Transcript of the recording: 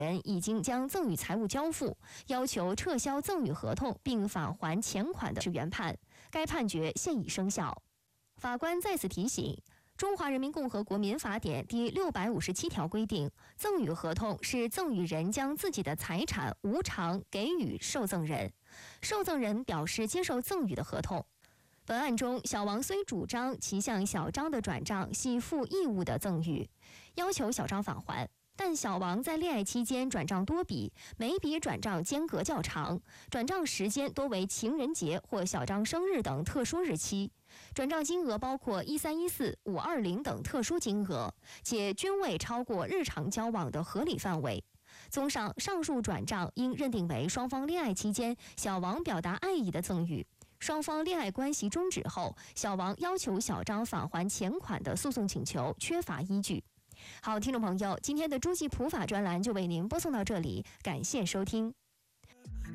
人已经将赠与财物交付，要求撤销赠与合同并返还钱款的是原判，该判决现已生效。法官再次提醒，中华人民共和国民法典第657条规定，赠与合同是赠与人将自己的财产无偿给予受赠人，受赠人表示接受赠与的合同。本案中，小王虽主张其向小张的转账系负义务的赠与，要求小张返还，但小王在恋爱期间转账多笔，每笔转账间隔较长，转账时间多为情人节或小张生日等特殊日期，转账金额包括1314、520等特殊金额，且均未超过日常交往的合理范围。综上，上述转账应认定为双方恋爱期间小王表达爱意的赠与。双方恋爱关系终止后，小王要求小张返还钱款的诉讼请求缺乏依据。好，听众朋友，今天的诸暨普法专栏就为您播送到这里，感谢收听。